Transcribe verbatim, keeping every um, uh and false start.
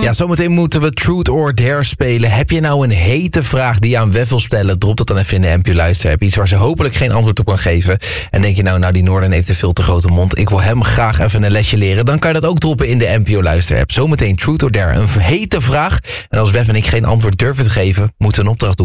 Ja, zometeen moeten we Truth or Dare spelen. Heb je nou een hete vraag die je aan Wef wil stellen? Drop dat dan even in de N P O Luister-app. Iets waar ze hopelijk geen antwoord op kan geven. En denk je nou, nou die Noorden heeft een veel te grote mond. Ik wil hem graag even een lesje leren. Dan kan je dat ook droppen in de N P O Luister-app. Zometeen Truth or Dare. Een hete vraag. En als Wef en ik geen antwoord durven te geven, moeten we een opdracht doen.